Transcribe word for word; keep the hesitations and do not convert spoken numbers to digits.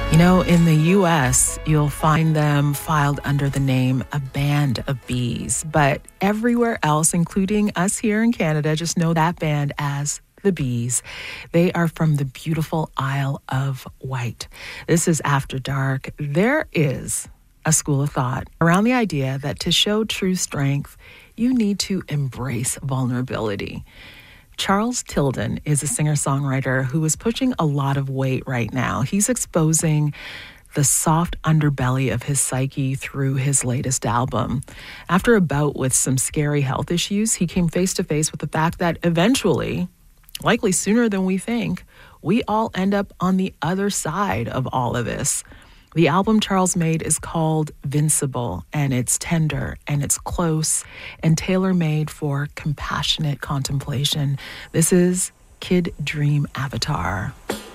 You know, in the U S, you'll find them filed under the name A Band of Bees. But everywhere else, including us here in Canada, just know that band as the Bees. They are from the beautiful Isle of Wight. This is After Dark. There is a school of thought around the idea that to show true strength, you need to embrace vulnerability. Charles Tilden is a singer-songwriter who is pushing a lot of weight right now. He's exposing the soft underbelly of his psyche through his latest album. After a bout with some scary health issues, he came face to face with the fact that eventually, likely sooner than we think, we all end up on the other side of all of this. The album Charles made is called Vincible, and it's tender, and it's close, and tailor-made for compassionate contemplation. This is Kid Dream Avatar.